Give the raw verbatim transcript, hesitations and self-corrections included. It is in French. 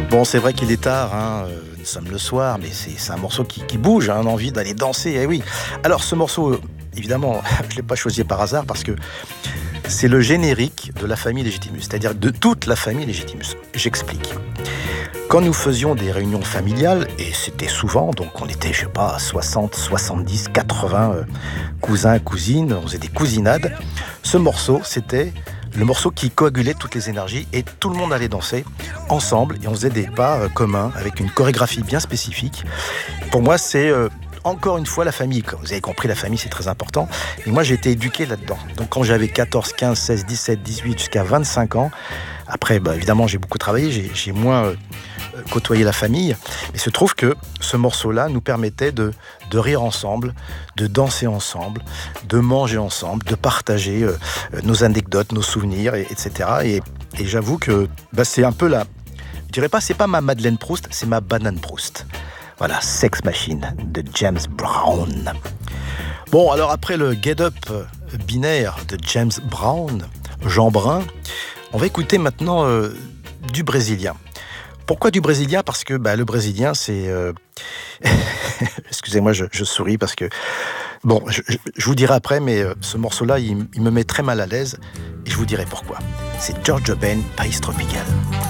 Bon, c'est vrai qu'il est tard, hein, euh, nous sommes le soir, mais c'est, c'est un morceau qui, qui bouge, hein, on a envie d'aller danser, eh oui. Alors ce morceau, euh, évidemment, je ne l'ai pas choisi par hasard parce que c'est le générique de la famille Legitimus, c'est-à-dire de toute la famille Legitimus. J'explique. Quand nous faisions des réunions familiales, et c'était souvent, donc on était, je sais pas, soixante, soixante-dix, quatre-vingts euh, cousins, cousines, on faisait des cousinades, ce morceau, c'était le morceau qui coagulait toutes les énergies et tout le monde allait danser ensemble et on faisait des pas euh, communs avec une chorégraphie bien spécifique. Pour moi, c'est euh, encore une fois la famille. Comme vous avez compris, la famille, c'est très important. Et moi, j'ai été éduqué là-dedans. Donc quand j'avais quatorze, quinze, seize, dix-sept, dix-huit, jusqu'à vingt-cinq ans, après, bah, évidemment, j'ai beaucoup travaillé, j'ai, j'ai moins euh, côtoyé la famille. Mais il se trouve que ce morceau-là nous permettait de, de rire ensemble, de danser ensemble, de manger ensemble, de partager euh, nos anecdotes, nos souvenirs, et, etc. Et, et j'avoue que bah, c'est un peu la... Je dirais pas, c'est pas ma Madeleine Proust, c'est ma banane Proust. Voilà, Sex Machine de James Brown. Bon, alors après le Get Up binaire de James Brown, Jean Brun, on va écouter maintenant euh, du brésilien. Pourquoi du brésilien ? Parce que bah, le brésilien, c'est... Euh... Excusez-moi, je, je souris parce que... Bon, je, je, je vous dirai après, mais euh, ce morceau-là, il, il me met très mal à l'aise et je vous dirai pourquoi. C'est George Ben, País Tropical.